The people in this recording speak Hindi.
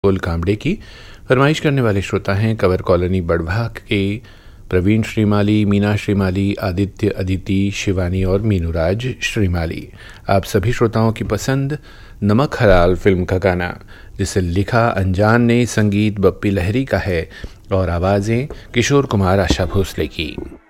गोल कामड़े की फरमाइश करने वाले श्रोता हैं कवर कॉलोनी बड़भा के प्रवीण श्रीमाली, मीना श्रीमाली, आदित्य, अदिति, शिवानी और मीनूराज श्रीमाली। आप सभी श्रोताओं की पसंद नमक हलाल फिल्म का गाना, जिसे लिखा अनजान ने, संगीत बप्पी लहरी का है और आवाज़ें किशोर कुमार, आशा भोसले की।